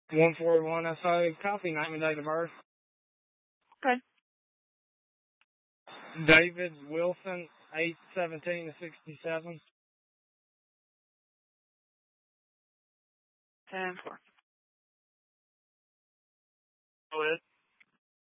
141 SO. Copy, name and date of birth. Okay. David Wilson, 8/17/67. 10-4. Go ahead.